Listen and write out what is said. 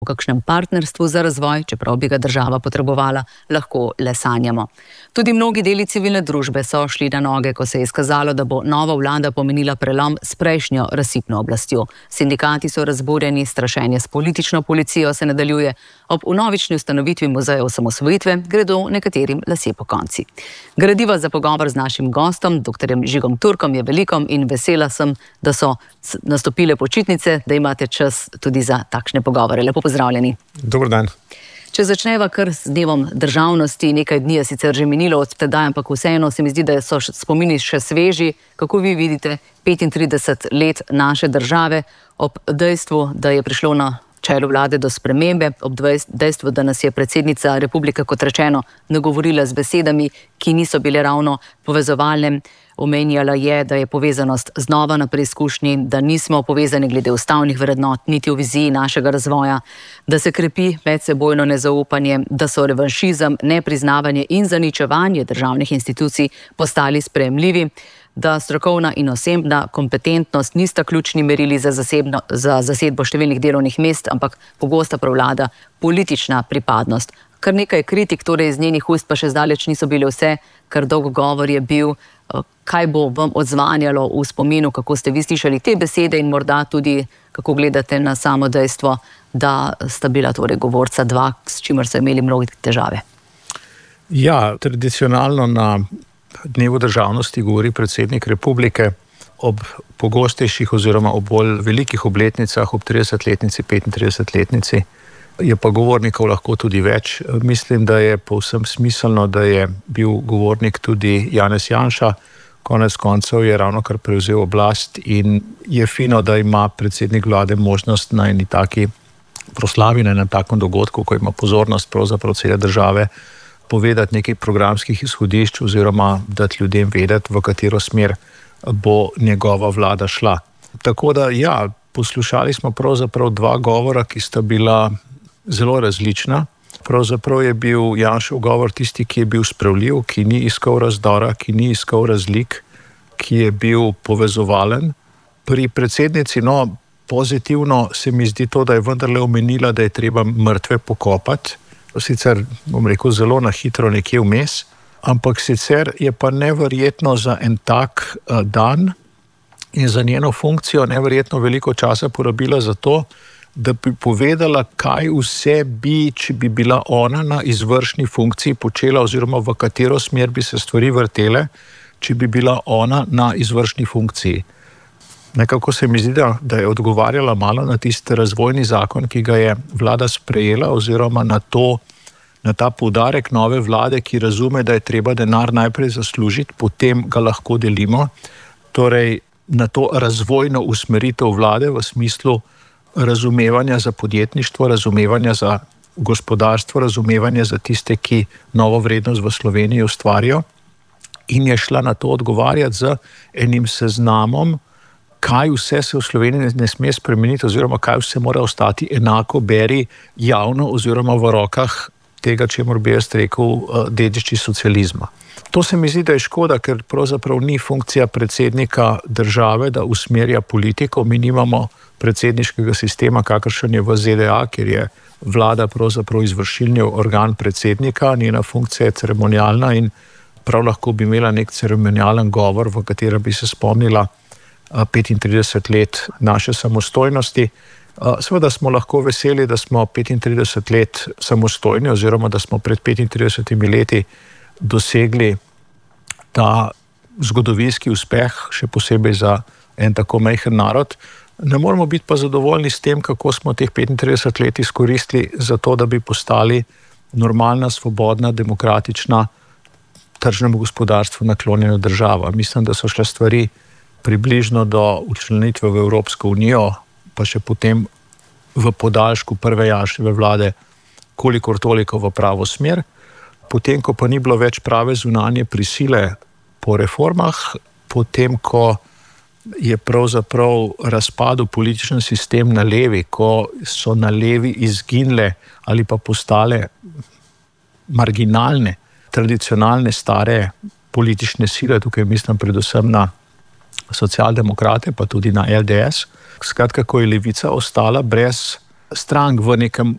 O kakšnem partnerstvu za razvoj, čeprav bi ga država potrebovala, lahko le sanjamo. Tudi mnogi deli civilne družbe so šli na noge, ko se je izkazalo, da bo nova vlada pomenila prelom s prejšnjo razsipno oblastjo. Sindikati so razburjeni, strašenje s politično policijo se nadaljuje. Ob vnovični ustanovitvi muzeja osamosvojitve gredo nekaterim lasje pokonci. Gradiva za pogovor z našim gostom, dr. Žigom Turkom, je veliko in vesela sem, da so nastopile počitnice, da imate čas tudi za takšne pogovore. Lepo pozdravljeni. Dober dan. Če začneva kar s dnevom državnosti, nekaj dni je sicer že minilo od tedaj, ampak vseeno se mi zdi, da so spomini še sveži. Kako vi vidite 35 let naše države ob dejstvu, da je prišlo na čelu vlade do spremembe, ob dejstvu, da nas je predsednica republike, kot rečeno, nagovorila z besedami, ki niso bile ravno povezovalne. Omenjala je, da je povezanost znova na preizkušnji, da nismo povezani glede ustavnih vrednot, niti v viziji našega razvoja, da se krepi medsebojno nezaupanje, da so revanšizem, nepriznavanje in zaničevanje državnih institucij postali sprejemljivi, da strokovna in osebna kompetentnost nista ključni merili za zasedbo številnih delovnih mest, ampak pogosto prevlada politična pripadnost. Kar nekaj kritik, torej iz njenih ust, pa še zdaleč niso bile vse, kar dolg govor je bil. Kaj bo vam odzvanjalo v spominu, kako ste vi slišali te besede in morda tudi, kako gledate na samo dejstvo, da sta bila torej govorca dva, s čimer so imeli mnogi težave? Ja, tradicionalno na Dnevu državnosti govori predsednik republike ob pogostejših oziroma ob bolj velikih obletnicah, ob 30-letnici, 35-letnici. Je pa govornikov lahko tudi več. Mislim, da je povsem smiselno, da je bil govornik tudi Janez Janša. Konec koncev je ravnokar prevzel oblast in je fino, da ima predsednik vlade možnost na eni taki proslavi, na enem takem dogodku, ko ima pozornost pravzaprav cele države, povedati nekaj programskih izhodišč oziroma dati ljudem vedeti, v katero smer bo njegova vlada šla. Tako da ja, poslušali smo pravzaprav dva govora, ki sta bila zelo različna. Pravzaprav je bil Janšev govor tisti, ki je bil spravljiv, ki ni iskal razdora, ki ni iskal razlik, ki je bil povezovalen. Pri predsednici, pozitivno se mi zdi to, da je vendarle omenila, da je treba mrtve pokopati. Sicer, bom rekel, zelo na hitro nekje vmes, ampak sicer je pa neverjetno za en tak dan in za njeno funkcijo neverjetno veliko časa porabila za to, da bi povedala, kaj vse bi, če bi bila ona na izvršni funkciji počela oziroma v katero smer bi se stvari vrtele, če bi bila ona na izvršni funkciji. Nekako se mi zdi, da je odgovarjala malo na tisti razvojni zakon, ki ga je vlada sprejela oziroma na ta poudarek nove vlade, ki razume, da je treba denar najprej zaslužiti, potem ga lahko delimo. Torej na to razvojno usmeritev vlade v smislu razumevanja za podjetništvo, razumevanja za gospodarstvo, razumevanja za tiste, ki novo vrednost v Sloveniji ustvarijo, in je šla na to odgovarjati z enim seznamom, kaj vse se v Sloveniji ne sme spremeniti oziroma kaj vse mora ostati enako, beri javno oziroma v rokah tega, čemur bi jaz rekel, dedišči socializma. To se mi zdi, da je škoda, ker pravzaprav ni funkcija predsednika države, da usmerja politiko. Mi nimamo predsedniškega sistema, kakršen je v ZDA, kjer je vlada pravzaprav izvršilni organ predsednika, njena funkcija je ceremonialna in prav lahko bi imela nek ceremonijalen govor, v katerem bi se spomnila 35 let naše samostojnosti. Seveda smo lahko veseli, da smo 35 let samostojni oziroma da smo pred 35 leti dosegli ta zgodovinski uspeh, še posebej za en tako majhen narod. Ne moramo biti pa zadovoljni s tem, kako smo teh 35 let izkoristili za to, da bi postali normalna, svobodna, demokratična, tržnemu gospodarstvu naklonjena država. Mislim, da so šle stvari približno do včlanitve v Evropsko unijo, pa še potem v podaljšku prve Janševe vlade, kolikor toliko v pravo smer. Potem, ko pa ni bilo več prave zunanje prisile po reformah, potem, ko je pravzaprav razpadel politični sistem na levi, ko so na levi izginile ali pa postale marginalne, tradicionalne, stare politične sile, tukaj mislim predvsem na socialdemokrate, pa tudi na LDS. Skratka, ko je levica ostala brez strank v nekem